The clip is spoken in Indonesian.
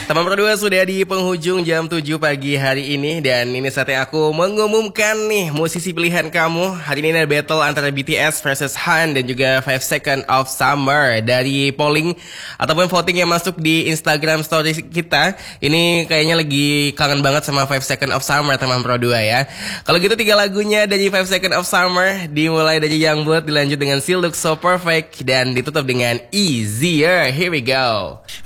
Teman berdua sudah di penghujung jam 7 pagi hari ini. Dan ini saatnya aku mengumumkan nih musisi pilihan kamu. Hari ini ada battle antara BTS versus Han dan juga 5 Second of Summer. Dari polling ataupun voting yang masuk di Instagram story kita, ini kayaknya lagi kangen banget sama 5 Second of Summer teman berdua ya. Kalau gitu 3 lagunya dari 5 Second of Summer, dimulai dari Youngblood, dilanjut dengan She Looks So Perfect, dan ditutup dengan Easier. Here we go.